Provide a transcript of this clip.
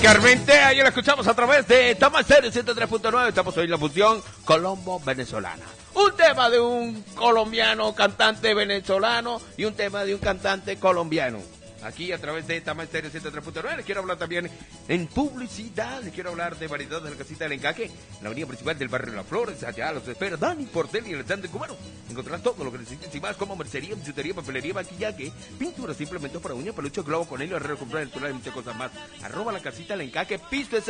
Carmentea, ya la escuchamos a través de Tama Stereo 103.9. Estamos hoy en la fusión colombo-venezolana. Un tema de un colombiano cantante venezolano y un tema de un cantante colombiano. Aquí a través de Tama Stereo 103.9. Les quiero hablar también en publicidad. Les quiero hablar de variedad de la casita del Encaje, la avenida principal del barrio Las Flores. Allá los espera Dani Portel y el stand de Cubano. Encontrarás todo lo que necesites y más, como mercería, bisutería, papelería, maquillaje, pintura, implementos para uñas, peluche, globo, con ello, herrero, comprar, y muchas cosas más. @ la casita del Encaje, piso